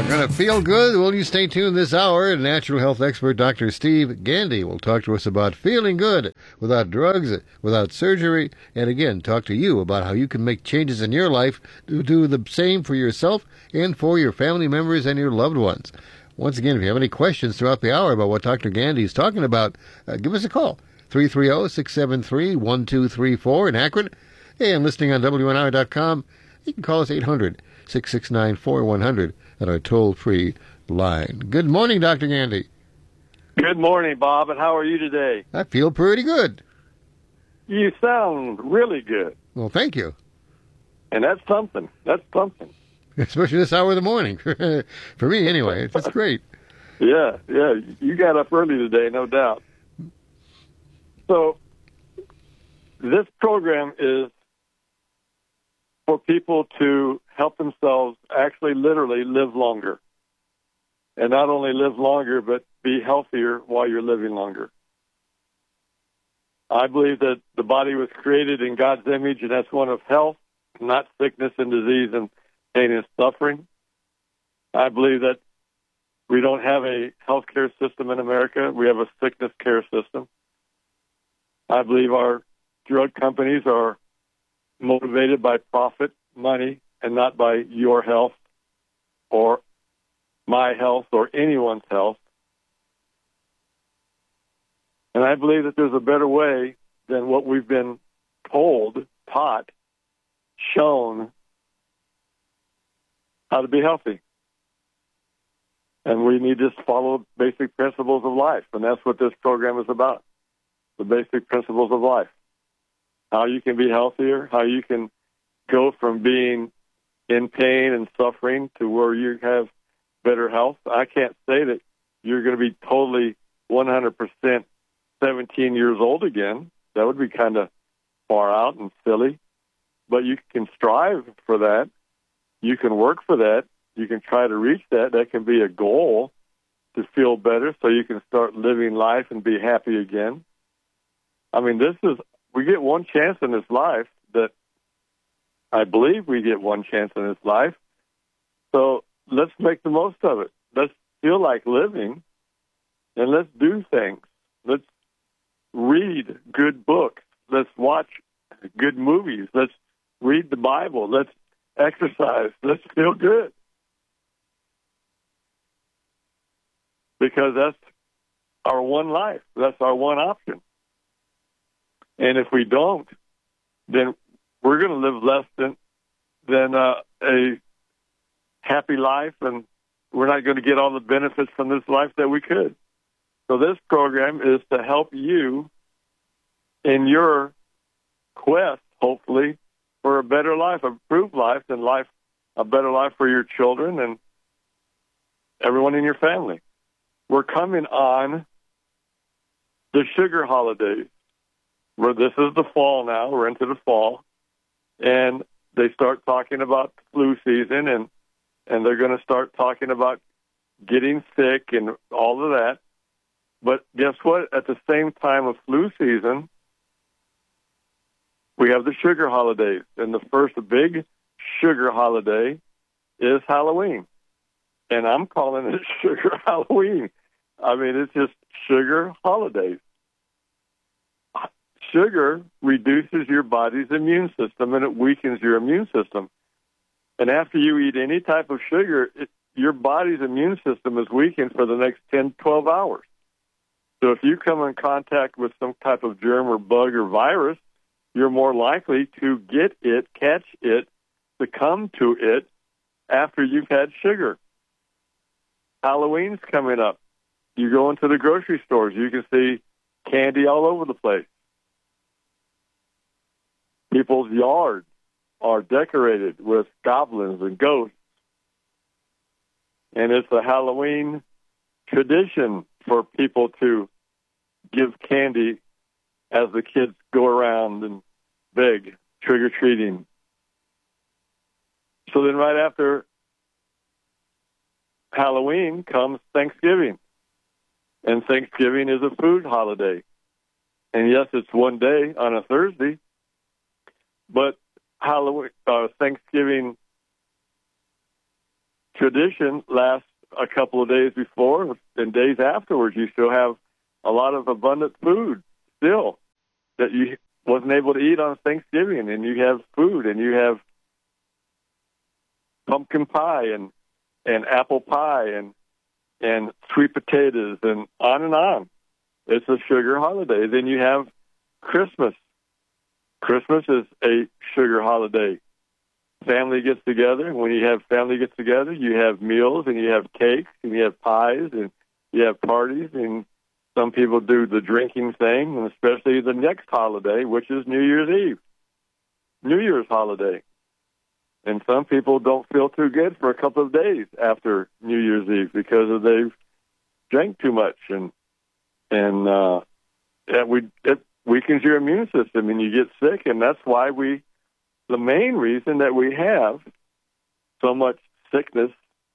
Going to feel good? Will you stay tuned this hour? Natural health expert Dr. Steve Gandy will talk to us about feeling good without drugs, without surgery, and again, talk to you about how you can make changes in your life to do the same for yourself and for your family members and your loved ones. Once again, if you have any questions throughout the hour about what Dr. Gandy is talking about, give us a call. 330-673-1234 in Akron. And listening on WNR.com, you can call us 800-669-4100 at our toll-free line. Good morning, Dr. Gandy. Good morning, Bob, and how are you today? I feel pretty good. You sound really good. Well, thank you. And that's something. That's something. Especially this hour of the morning. For me, anyway. It's great. Yeah. You got up early today, no doubt. So, this program is for people to help themselves actually literally live longer. And not only live longer, but be healthier while you're living longer. I believe that the body was created in God's image, and that's one of health, not sickness and disease and pain and suffering. I believe that we don't have a health care system in America. We have a sickness care system. I believe our drug companies are motivated by profit, money, and not by your health or my health or anyone's health. And I believe that there's a better way than what we've been told, taught, shown how to be healthy. And we need to just follow basic principles of life, and that's what this program is about, the basic principles of life. How you can be healthier, how you can go from being in pain and suffering to where you have better health. I can't say that you're going to be totally 100% 17 years old again. That would be kind of far out and silly. But you can strive for that. You can work for that. You can try to reach that. That can be a goal to feel better so you can start living life and be happy again. I mean, we get one chance in this life that I believe we get one chance in this life. So let's make the most of it. Let's feel like living, and let's do things. Let's read good books. Let's watch good movies. Let's read the Bible. Let's exercise. Let's feel good. Because that's our one life. That's our one option. And if we don't, then we're going to live less than a happy life, and we're not going to get all the benefits from this life that we could. So this program is to help you in your quest, hopefully, for a better life, improved life, and a better life for your children and everyone in your family. We're coming on the sugar holidays. Where this is the fall now, we're into the fall, and they start talking about flu season, and they're going to start talking about getting sick and all of that. But guess what? At the same time of flu season, we have the sugar holidays, and the first big sugar holiday is Halloween, and I'm calling it Sugar Halloween. I mean, it's just sugar holidays. Sugar reduces your body's immune system, and it weakens your immune system. And after you eat any type of sugar, your body's immune system is weakened for the next 10, 12 hours. So if you come in contact with some type of germ or bug or virus, you're more likely to get it, catch it, succumb to it after you've had sugar. Halloween's coming up. You go into the grocery stores, you can see candy all over the place. People's yards are decorated with goblins and ghosts. And it's a Halloween tradition for people to give candy as the kids go around and beg, trick-or-treating. So then right after Halloween comes Thanksgiving. And Thanksgiving is a food holiday. And yes, it's one day on a Thursday, but Thanksgiving tradition lasts a couple of days before and days afterwards. You still have a lot of abundant food still that you wasn't able to eat on Thanksgiving, and you have food, and you have pumpkin pie and apple pie and sweet potatoes and on and on. It's a sugar holiday. Then you have Christmas. Christmas is a sugar holiday. Family gets together, and when you have family gets together, you have meals, and you have cakes, and you have pies, and you have parties, and some people do the drinking thing, and especially the next holiday, which is New Year's Eve, New Year's holiday. And some people don't feel too good for a couple of days after New Year's Eve because they've drank too much, and it weakens your immune system, and you get sick, and that's why the main reason that we have so much sickness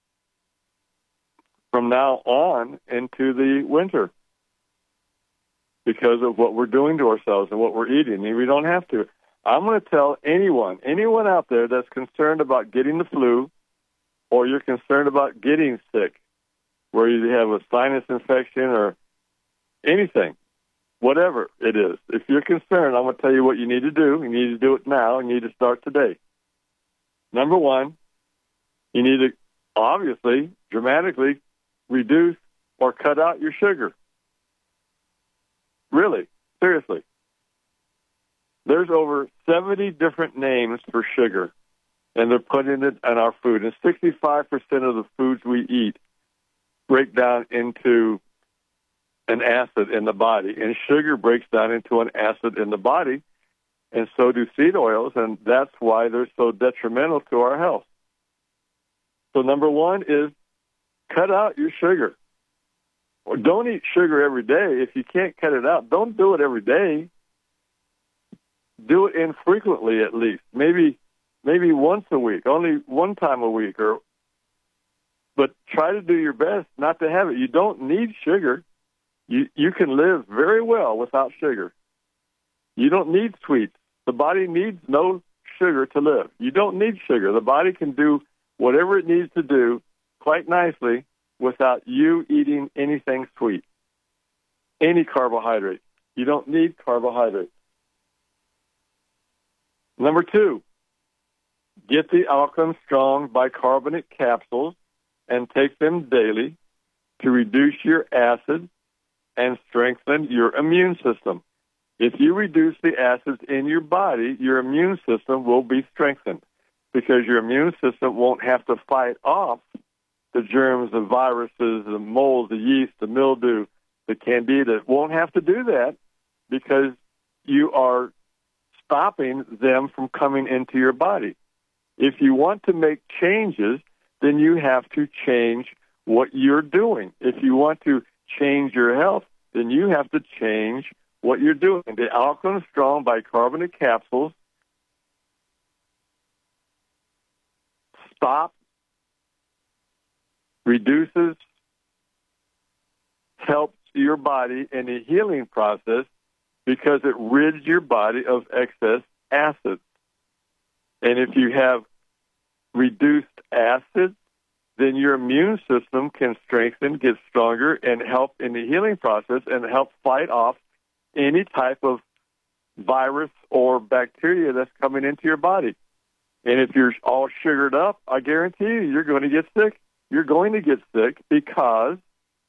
from now on into the winter, because of what we're doing to ourselves and what we're eating. And we don't have to. I'm going to tell anyone out there that's concerned about getting the flu, or you're concerned about getting sick, where you have a sinus infection or anything, whatever it is. If you're concerned, I'm going to tell you what you need to do. You need to do it now. You need to start today. Number one, you need to obviously dramatically reduce or cut out your sugar. Really, seriously. There's over 70 different names for sugar, and they're putting it in our food. And 65% of the foods we eat break down into an acid in the body, and sugar breaks down into an acid in the body, and so do seed oils, and that's why they're so detrimental to our health. So number one is cut out your sugar. Or don't eat sugar every day. If you can't cut it out, don't do it every day. Do it infrequently at least. Maybe once a week, only one time a week, but try to do your best not to have it. You don't need sugar. You can live very well without sugar. You don't need sweets. The body needs no sugar to live. You don't need sugar. The body can do whatever it needs to do quite nicely without you eating anything sweet, any carbohydrate. You don't need carbohydrates. Number two, get the Alkaline Strong bicarbonate capsules and take them daily to reduce your acid and strengthen your immune system. If you reduce the acids in your body, your immune system will be strengthened because your immune system won't have to fight off the germs, the viruses, the molds, the yeast, the mildew, the candida. It won't have to do that because you are stopping them from coming into your body. If you want to make changes, then you have to change what you're doing. If you want to change your health, then you have to change what you're doing. The Alkaline Strong bicarbonate capsules stop, reduces, helps your body in the healing process because it rids your body of excess acid. And if you have reduced acid, then your immune system can strengthen, get stronger, and help in the healing process and help fight off any type of virus or bacteria that's coming into your body. And if you're all sugared up, I guarantee you're going to get sick. You're going to get sick because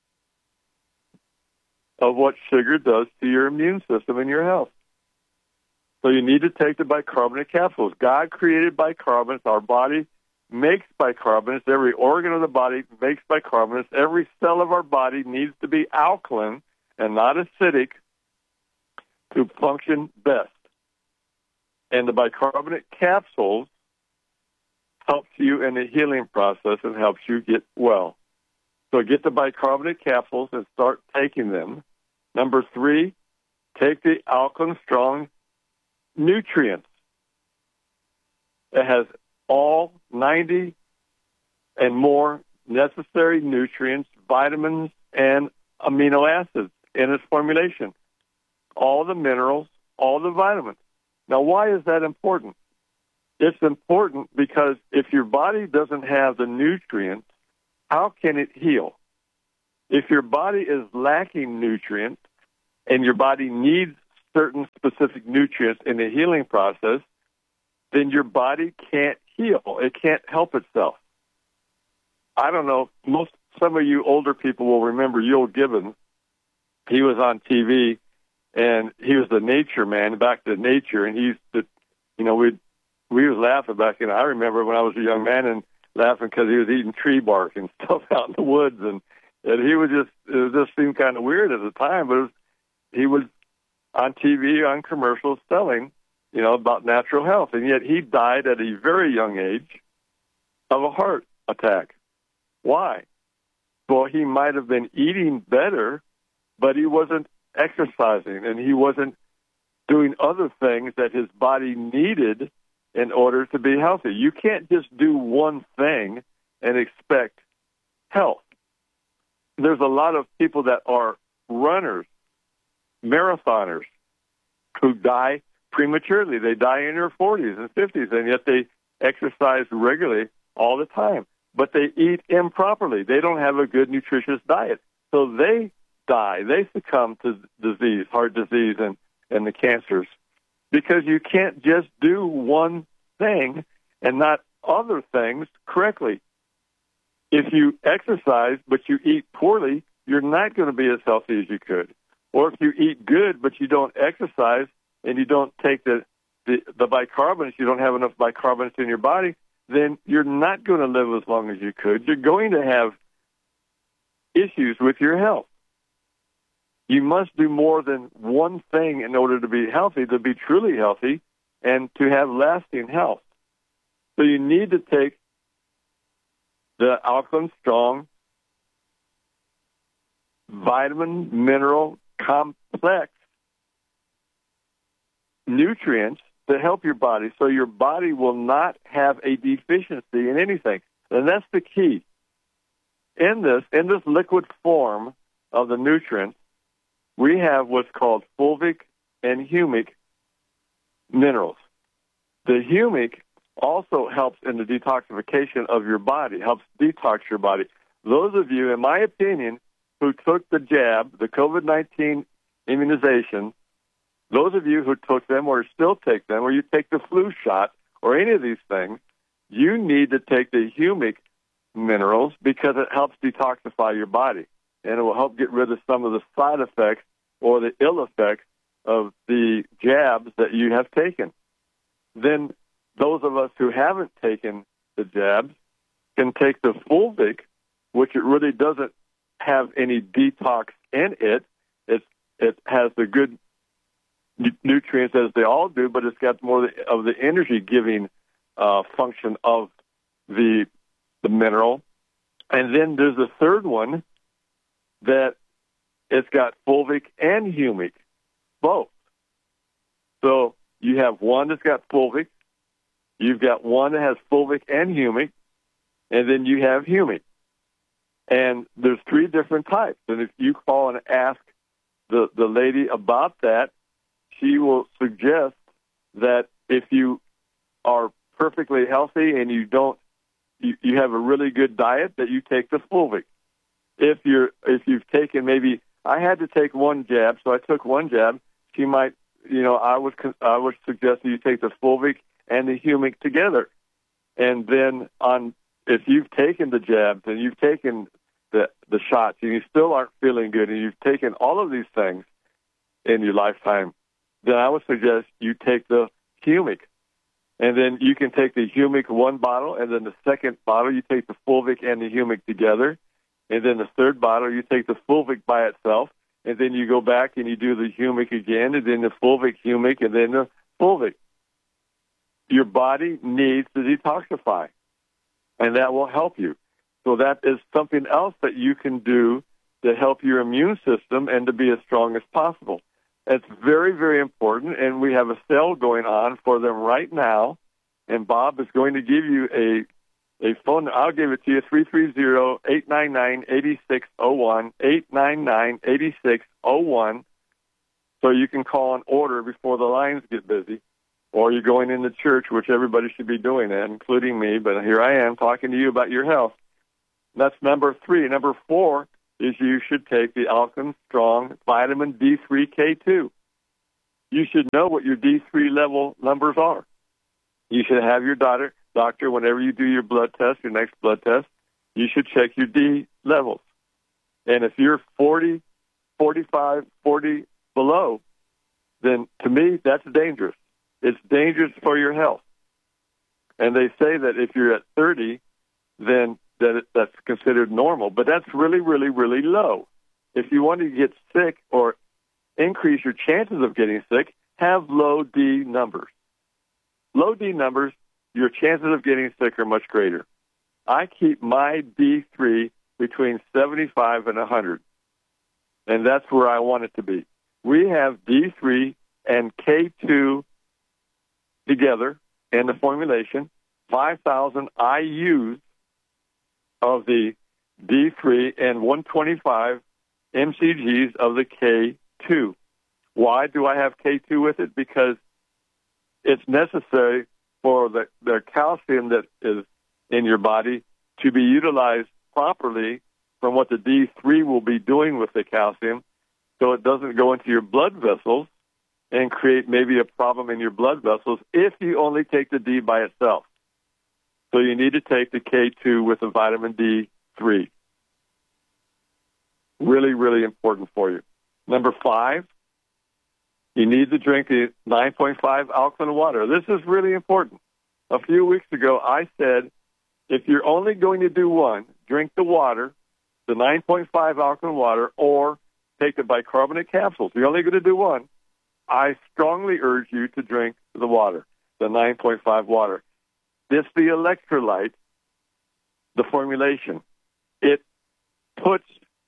of what sugar does to your immune system and your health. So you need to take the bicarbonate capsules. God created bicarbonates. Our body makes bicarbonates. Every organ of the body makes bicarbonates. Every cell of our body needs to be alkaline and not acidic to function best. And the bicarbonate capsules helps you in the healing process and helps you get well. So get the bicarbonate capsules and start taking them. Number three, take the Alkaline Strong nutrients. It has all 90 and more necessary nutrients, vitamins, and amino acids in its formulation. All the minerals, all the vitamins. Now, why is that important? it's important because if your body doesn't have the nutrients, how can it heal? If your body is lacking nutrients and your body needs certain specific nutrients in the healing process, then your body can't heal. It can't help itself. I don't know, some of you older people will remember Yul Gibbons. He was on TV, and he was the nature man, back to nature, and we was laughing back then. I remember when I was a young man and laughing because he was eating tree bark and stuff out in the woods, and it just seemed kind of weird at the time, but he was on TV, on commercials, selling, about natural health, and yet he died at a very young age of a heart attack. Why? Well, he might have been eating better, but he wasn't exercising, and he wasn't doing other things that his body needed in order to be healthy. You can't just do one thing and expect health. There's a lot of people that are runners, marathoners, who die prematurely. They die in their 40s and 50s, and yet they exercise regularly all the time. But they eat improperly. They don't have a good, nutritious diet. So they die. They succumb to disease, heart disease, and the cancers. Because you can't just do one thing and not other things correctly. If you exercise but you eat poorly, you're not going to be as healthy as you could. Or if you eat good but you don't exercise and you don't take the bicarbonates, you don't have enough bicarbonates in your body, then you're not going to live as long as you could. You're going to have issues with your health. You must do more than one thing in order to be healthy, to be truly healthy, and to have lasting health. So you need to take the Alkaline Strong vitamin mineral complex nutrients to help your body so your body will not have a deficiency in anything. And that's the key. In this liquid form of the nutrients, we have what's called fulvic and humic minerals. The humic also helps in the detoxification of your body, helps detox your body. Those of you, in my opinion, who took the jab, the COVID-19 immunization, those of you who took them or still take them, or you take the flu shot or any of these things, you need to take the humic minerals because it helps detoxify your body, and it will help get rid of some of the side effects or the ill effects of the jabs that you have taken. Then those of us who haven't taken the jabs can take the fulvic, which it really doesn't have any detox in it. It has the good nutrients as they all do, but it's got more of the energy-giving function of the mineral. And then there's a third one that it's got fulvic and humic, both. So you have one that's got fulvic, you've got one that has fulvic and humic, and then you have humic. And there's 3 different types. And if you call and ask the lady about that, she will suggest that if you are perfectly healthy and you have a really good diet, that you take the fulvic. If you've taken maybe, I had to take one jab, so I took one jab. She might, I would suggest that you take the fulvic and the humic together. And then if you've taken the jabs and you've taken the shots and you still aren't feeling good and you've taken all of these things in your lifetime, then I would suggest you take the humic. And then you can take the humic one bottle, and then the second bottle you take the fulvic and the humic together. And then the third bottle you take the fulvic by itself, and then you go back and you do the humic again, and then the fulvic, humic, and then the fulvic. Your body needs to detoxify, and that will help you. So that is something else that you can do to help your immune system and to be as strong as possible. It's very, very important, and we have a sale going on for them right now, and Bob is going to give you a phone. I'll give it to you, 330-899-8601, 899-8601, so you can call and order before the lines get busy. or you're going into church, which everybody should be doing that, including me, but here I am talking to you about your health. That's number 3. Number 4 is you should take the Alkaline Strong Vitamin D3 K2. You should know what your D3 level numbers are. You should have your doctor, whenever you do your blood test, your next blood test, you should check your D levels. And if you're 40, 45, 40 below, then to me, that's dangerous. It's dangerous for your health. And they say that if you're at 30, then that's considered normal. But that's really, really, really low. If you want to get sick or increase your chances of getting sick, have low D numbers. Low D numbers, your chances of getting sick are much greater. I keep my D3 between 75 and 100, and that's where I want it to be. We have D3 and K2 together in the formulation, 5,000 IUs of the D3 and 125 mcgs of the K2. Why do I have K2 with it? Because it's necessary for the calcium that is in your body to be utilized properly from what the D3 will be doing with the calcium, so it doesn't go into your blood vessels and create maybe a problem in your blood vessels if you only take the D by itself. So you need to take the K2 with the vitamin D3. Really, really important for you. Number 5, you need to drink the 9.5 alkaline water. This is really important. A few weeks ago, I said, if you're only going to do one, drink the water, the 9.5 alkaline water, or take the bicarbonate capsules. If you're only going to do one, I strongly urge you to drink the water, the 9.5 water. It's the electrolyte, the formulation. It puts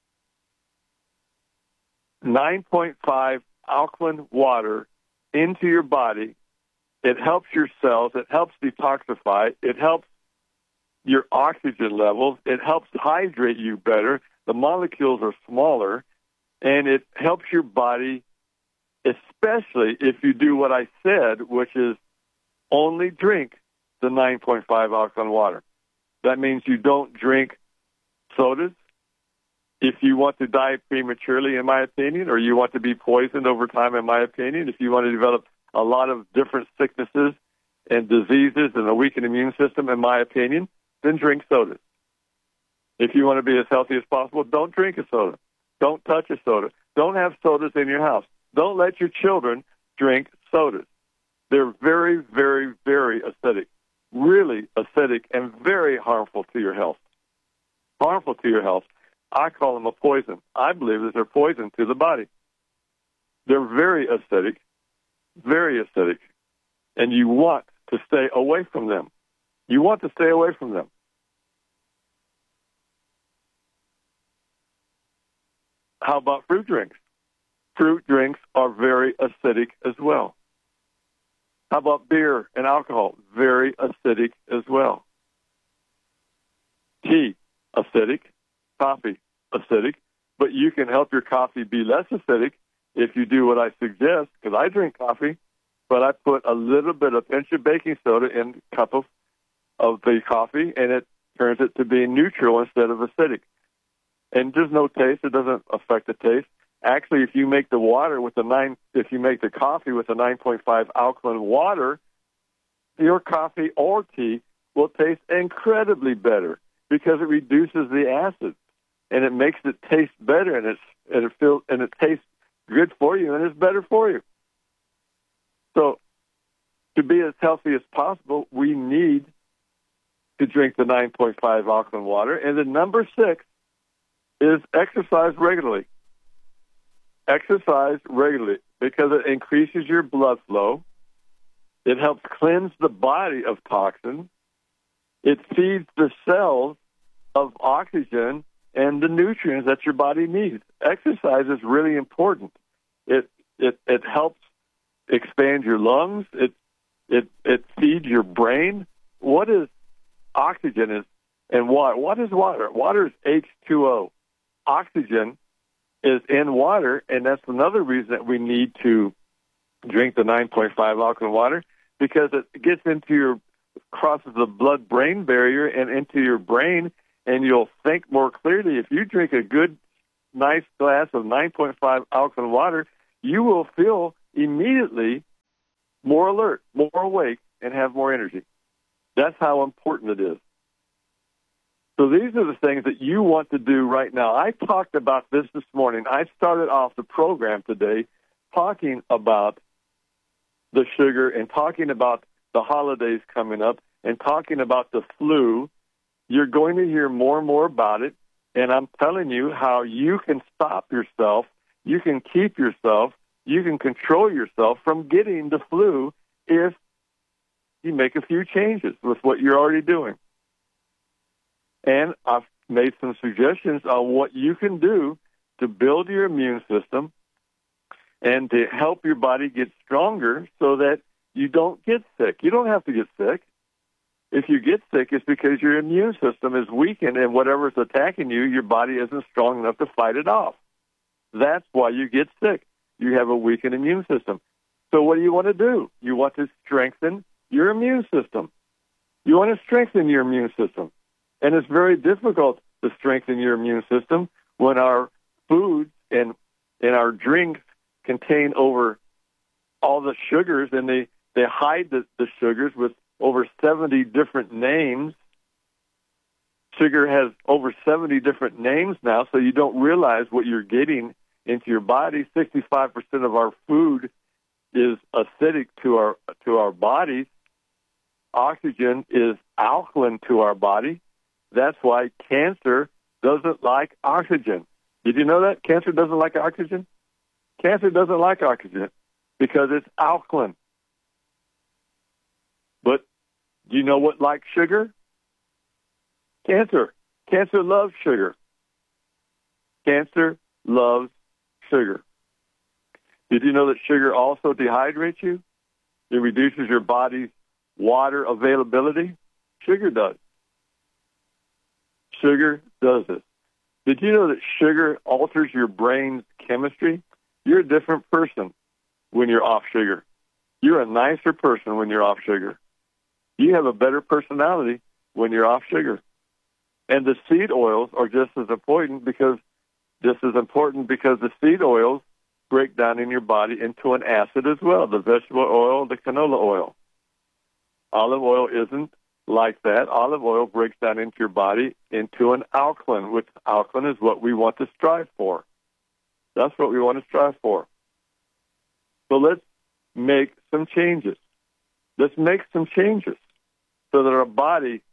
9.5 alkaline water into your body. It helps your cells. It helps detoxify. It helps your oxygen levels. It helps hydrate you better. The molecules are smaller, and it helps your body, especially if you do what I said, which is only drink the 9.5 alkaline water. That means you don't drink sodas. If you want to die prematurely, in my opinion, or you want to be poisoned over time, in my opinion, if you want to develop a lot of different sicknesses and diseases and a weakened immune system, in my opinion, then drink sodas. If you want to be as healthy as possible, don't drink a soda. Don't touch a soda. Don't have sodas in your house. Don't let your children drink sodas. They're very, very, very acidic, really acidic, and very harmful to your health. Harmful to your health. I call them a poison. I believe that they're poison to the body. They're very acidic, and you want to stay away from them. You want to stay away from them. How about fruit drinks? Fruit drinks are very acidic as well. How about beer and alcohol? Very acidic as well. Tea, acidic. Coffee, acidic. But you can help your coffee be less acidic if you do what I suggest, because I drink coffee, but I put a little bit of pinch of baking soda in a cup of the coffee, and it turns it to be neutral instead of acidic. And there's no taste. It doesn't affect the taste. Actually, if you make the coffee with the 9.5 alkaline water, your coffee or tea will taste incredibly better because it reduces the acid and it makes it taste better, and it tastes good for you, and it's better for you. So, to be as healthy as possible, we need to drink the 9.5 alkaline water. And then number 6 is exercise regularly. Exercise regularly because it increases your blood flow. It helps cleanse the body of toxins. It feeds the cells of oxygen and the nutrients that your body needs. Exercise is really important. It helps expand your lungs. It feeds your brain. What is oxygen and water? What is water? Water is H2O. Oxygen is in water, and that's another reason that we need to drink the 9.5 alkaline water, because it gets into your, crosses the blood-brain barrier and into your brain, and you'll think more clearly. If you drink a good, nice glass of 9.5 alkaline water, you will feel immediately more alert, more awake, and have more energy. That's how important it is. So these are the things that you want to do right now. I talked about this morning. I started off the program today talking about the sugar and talking about the holidays coming up and talking about the flu. You're going to hear more and more about it, and I'm telling you how you can stop yourself, you can keep yourself, you can control yourself from getting the flu if you make a few changes with what you're already doing. And I've made some suggestions on what you can do to build your immune system and to help your body get stronger so that you don't get sick. You don't have to get sick. If you get sick, it's because your immune system is weakened, and whatever's attacking you, your body isn't strong enough to fight it off. That's why you get sick. You have a weakened immune system. So what do you want to do? You want to strengthen your immune system. You want to strengthen your immune system. And it's very difficult to strengthen your immune system when our foods and our drinks contain over all the sugars, and they hide the sugars with over 70 different names. Sugar has over 70 different names now, so you don't realize what you're getting into your body. 65% of our food is acidic to our bodies. Oxygen is alkaline to our body. That's why cancer doesn't like oxygen. Did you know that? Cancer doesn't like oxygen? Cancer doesn't like oxygen because it's alkaline. But do you know what likes sugar? Cancer. Cancer loves sugar. Cancer loves sugar. Did you know that sugar also dehydrates you? It reduces your body's water availability. Sugar does. Sugar does it. Did you know that sugar alters your brain's chemistry? You're a different person when you're off sugar. You're a nicer person when you're off sugar. You have a better personality when you're off sugar. And the seed oils are just as important because the seed oils break down in your body into an acid as well, the vegetable oil, the canola oil. Olive oil isn't like that. Olive oil breaks down into your body into an alkaline, which alkaline is what we want to strive for. That's what we want to strive for. So let's make some changes. Let's make some changes so that our body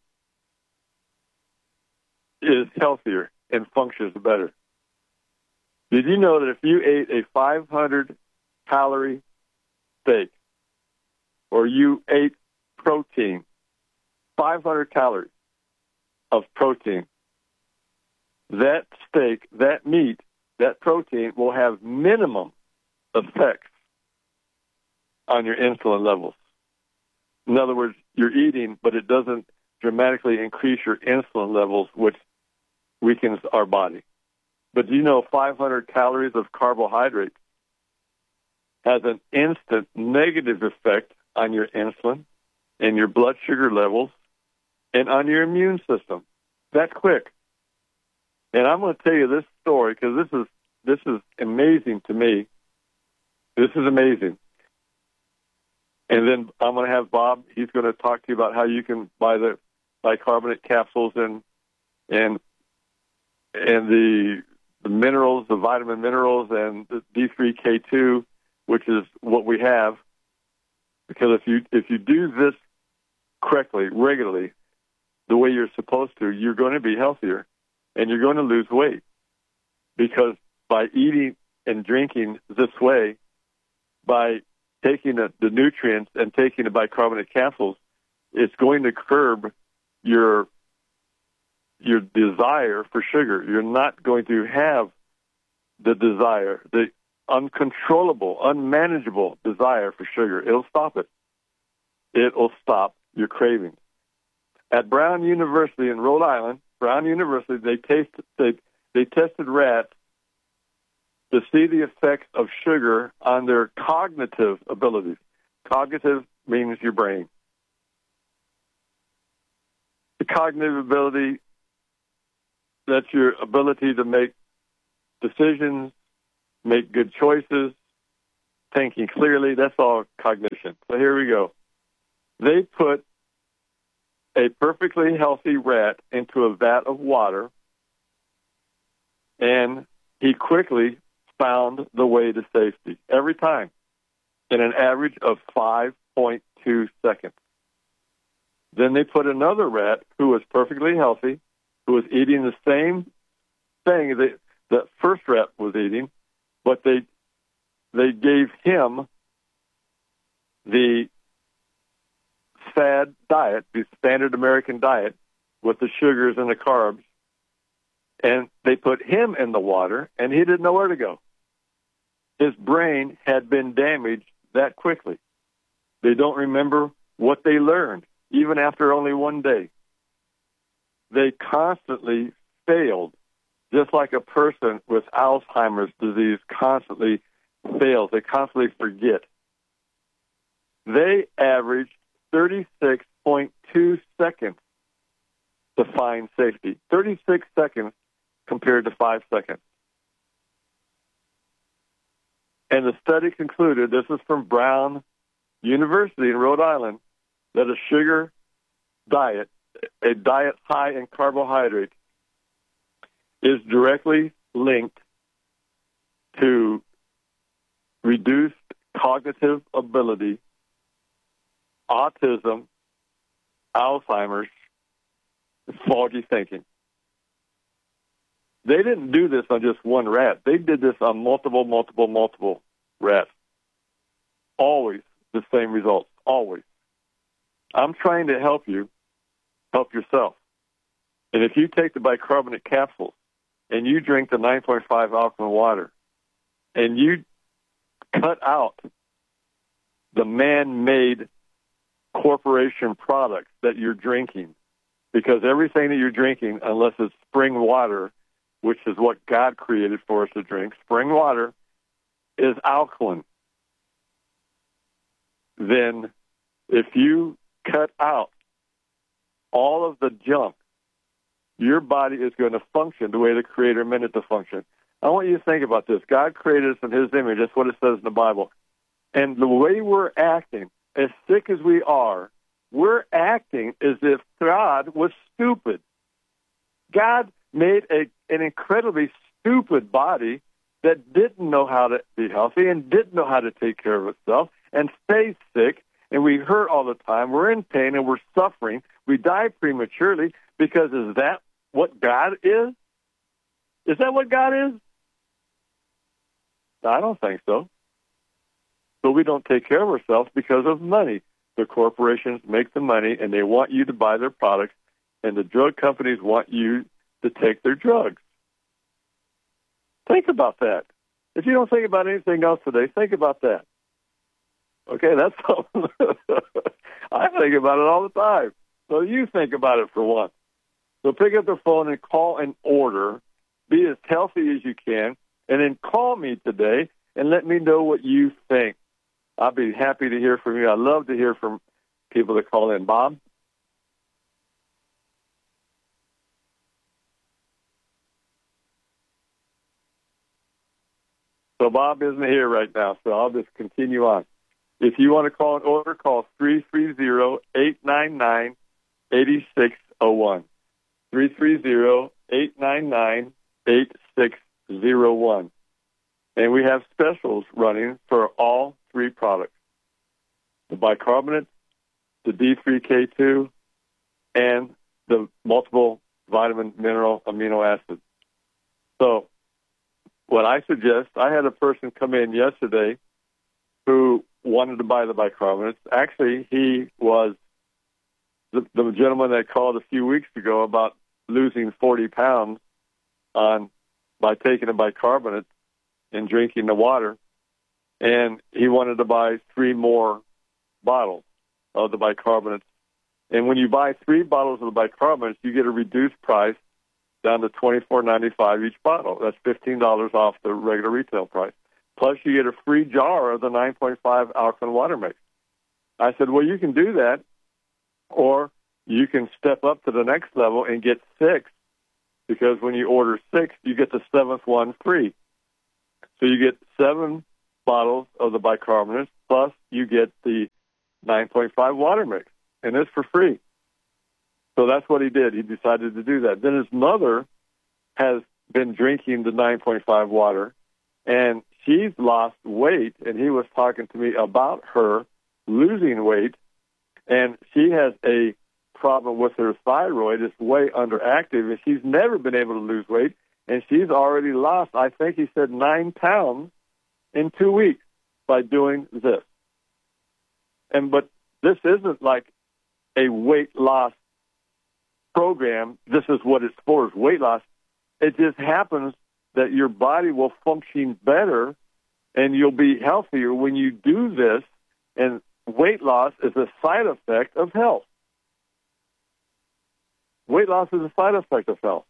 is healthier and functions better. Did you know that if you ate a 500-calorie steak or you ate protein, 500 calories of protein, that steak, that meat, that protein will have minimum effects on your insulin levels. In other words, you're eating, but it doesn't dramatically increase your insulin levels, which weakens our body. But do you know 500 calories of carbohydrate has an instant negative effect on your insulin and your blood sugar levels and on your immune system? That quick. And I'm going to tell you this story because this is amazing to me. This is amazing. And then I'm going to have Bob. He's going to talk to you about how you can buy the bicarbonate capsules and the minerals, the vitamin minerals, and the D3K2, which is what we have. Because if you do this correctly, regularly, the way you're supposed to, you're going to be healthier and you're going to lose weight. Because by eating and drinking this way, by taking the nutrients and taking the bicarbonate capsules, it's going to curb your desire for sugar. You're not going to have the desire, the uncontrollable, unmanageable desire for sugar. It'll stop it. It'll stop your cravings. At Brown University in Rhode Island, they tested rats to see the effects of sugar on their cognitive abilities. Cognitive means your brain. The cognitive ability, that's your ability to make decisions, make good choices, thinking clearly. That's all cognition. So here we go. They put a perfectly healthy rat into a vat of water, and he quickly found the way to safety every time in an average of 5.2 seconds. Then they put another rat who was perfectly healthy, who was eating the same thing that the first rat was eating, but they gave him the SAD diet, the standard American diet, with the sugars and the carbs, and they put him in the water, and he didn't know where to go. His brain had been damaged that quickly. They don't remember what they learned, even after only one day. They constantly failed, just like a person with Alzheimer's disease constantly fails. They constantly forget. They averaged 36.2 seconds to find safety. 36 seconds compared to 5 seconds. And the study concluded, this is from Brown University in Rhode Island, that a sugar diet, a diet high in carbohydrates, is directly linked to reduced cognitive ability, autism, Alzheimer's, foggy thinking. They didn't do this on just one rat. They did this on multiple rats. Always the same results, always. I'm trying to help you help yourself. And if you take the bicarbonate capsules and you drink the 9.5 alkaline water and you cut out the man-made corporation products that you're drinking, because everything that you're drinking, unless it's spring water, which is what God created for us to drink, spring water is alkaline. Then if you cut out all of the junk, your body is going to function the way the Creator meant it to function. I want you to think about this. God created us in His image. That's what it says in the Bible. And the way we're acting, as sick as we are, we're acting as if God was stupid. God made an incredibly stupid body that didn't know how to be healthy and didn't know how to take care of itself and stays sick, and we hurt all the time. We're in pain and we're suffering. We die prematurely because is that what God is? Is that what God is? I don't think so. But we don't take care of ourselves because of money. The corporations make the money, and they want you to buy their products, and the drug companies want you to take their drugs. Think about that. If you don't think about anything else today, think about that. Okay, that's all. I think about it all the time. So you think about it for once. So pick up the phone and call an order. Be as healthy as you can, and then call me today and let me know what you think. I'll be happy to hear from you. I love to hear from people that call in. Bob? So Bob isn't here right now, so I'll just continue on. If you want to call an order, call 330-899-8601. 330-899-8601. And we have specials running for all three products: the bicarbonate, the D3K2, and the multiple vitamin, mineral, amino acids. So what I suggest, I had a person come in yesterday who wanted to buy the bicarbonates. Actually, he was the gentleman that called a few weeks ago about losing 40 pounds by taking the bicarbonate and drinking the water, and he wanted to buy 3 more bottles of the bicarbonates. And when you buy 3 bottles of the bicarbonates, you get a reduced price down to $24.95 each bottle. That's $15 off the regular retail price. Plus, you get a free jar of the 9.5 alkaline water mix. I said, well, you can do that, or you can step up to the next level and get 6, because when you order 6, you get the 7th one free. So you get 7 bottles of the bicarbonate, plus you get the 9.5 water mix, and it's for free. So that's what he did. He decided to do that. Then his mother has been drinking the 9.5 water, and she's lost weight, and he was talking to me about her losing weight, and she has a problem with her thyroid. It's way underactive, and she's never been able to lose weight, and she's already lost, I think he said, 9 pounds in 2 weeks by doing this. But this isn't like a weight loss program. This is what it's for, is weight loss. It just happens that your body will function better and you'll be healthier when you do this, and weight loss is a side effect of health. Weight loss is a side effect of health.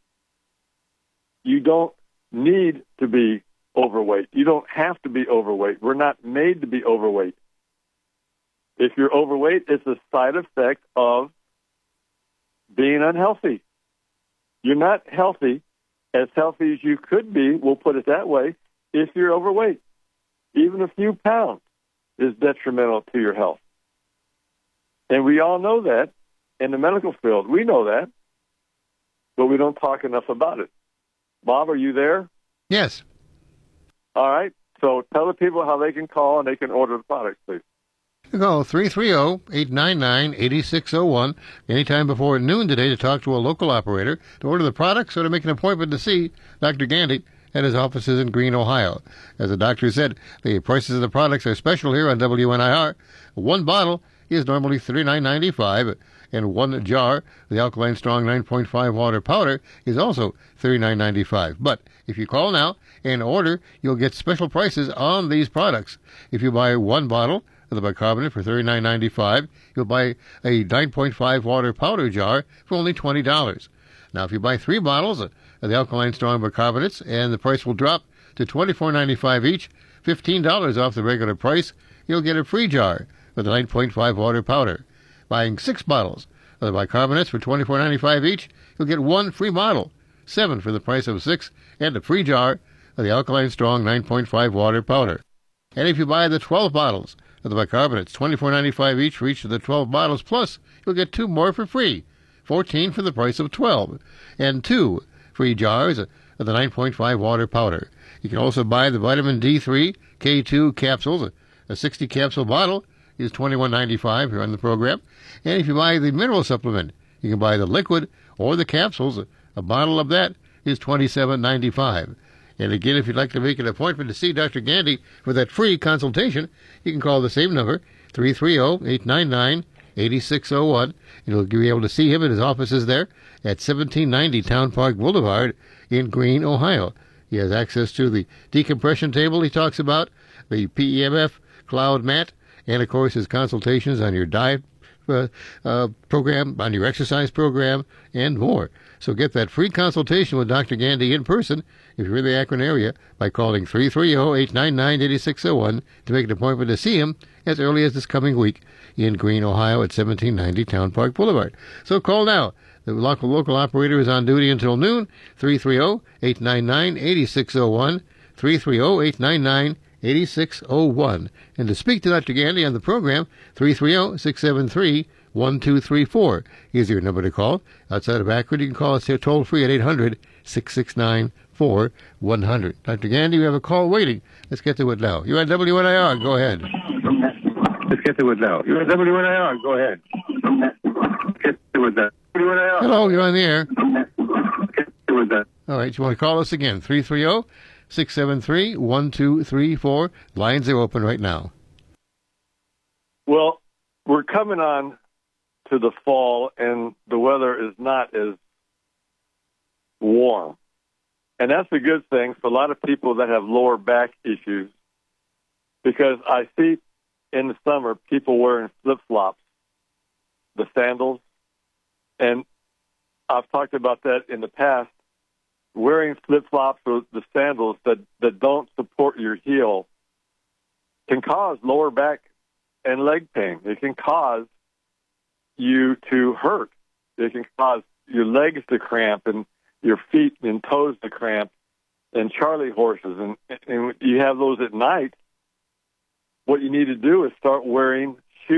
You don't need to be overweight. You don't have to be overweight. We're not made to be overweight. If you're overweight, it's a side effect of being unhealthy. You're not healthy as you could be, we'll put it that way, if you're overweight. Even a few pounds is detrimental to your health. And we all know that in the medical field. We know that, but we don't talk enough about it. Bob, are you there? Yes. All right. So tell the people how they can call and they can order the products, please. Call 330-899-8601 anytime before noon today to talk to a local operator, to order the products, or to make an appointment to see Dr. Gandy at his offices in Greene, Ohio. As the doctor said, the prices of the products are special here on WNIR. One bottle is normally $39.95, and one jar of the Alkaline Strong 9.5 water powder is also $39.95. But if you call now and order, you'll get special prices on these products. If you buy one bottle of the bicarbonate for $39.95, you'll buy a 9.5 water powder jar for only $20. Now, if you buy 3 bottles of the Alkaline Strong bicarbonates, and the price will drop to $24.95 each, $15 off the regular price, you'll get a free jar of the 9.5 water powder. Buying 6 bottles of the bicarbonates for $24.95 each, you'll get 1 free bottle, 7 for the price of 6, and a free jar of the Alkaline Strong 9.5 water powder. And if you buy the 12 bottles of the bicarbonates, $24.95 each for each of the 12 bottles, plus you'll get 2 more for free, 14 for the price of 12, and 2 free jars of the 9.5 water powder. You can also buy the vitamin D3 K2 capsules. A 60 capsule bottle is $21.95 here on the program. And if you buy the mineral supplement, you can buy the liquid or the capsules. A bottle of that is $27.95. And again, if you'd like to make an appointment to see Dr. Gandy for that free consultation, you can call the same number, 330-899-8601, and you'll be able to see him at his offices there at 1790 Town Park Boulevard in Greene, Ohio. He has access to the decompression table he talks about, the PEMF cloud mat, and, of course, his consultations on your diet program, on your exercise program, and more. So get that free consultation with Dr. Gandy in person if you're in the Akron area by calling 330-899-8601 to make an appointment to see him as early as this coming week in Greene, Ohio at 1790 Town Park Boulevard. So call now. The local operator is on duty until noon, 330-899-8601, 330-899-8601. And to speak to Dr. Gandy on the program, 330-673-1234 is your number to call. Outside of Akron, you can call us here toll-free at 800-669-4100. Dr. Gandy, we have a call waiting. Let's get to it now. You're on WNIR. Go ahead. Let's get to it now. You're on WNIR. Go ahead. Get to it now. WNIR. Hello, you're on the air. Get to it now. All right, you want to call us again, 330-673-1234. Lines are open right now. Well, we're coming on to the fall, and the weather is not as warm. And that's a good thing for a lot of people that have lower back issues, because I see in the summer people wearing flip-flops, the sandals, and I've talked about that in the past. Wearing flip-flops or the sandals that don't support your heel can cause lower back and leg pain. It can cause you to hurt. It can cause your legs to cramp and your feet and toes to cramp and Charlie horses. And you have those at night. What you need to do is start wearing